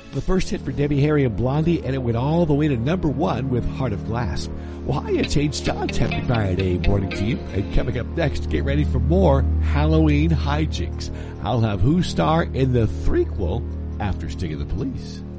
The first hit for Debbie Harry and Blondie, and it went all the way to number 1 with Heart of Glass. Well, hiya, James John's Happy Friday morning to you. And coming up next, get ready for more Halloween hijinks. I'll have Who star in the threequel after Sting of the Police.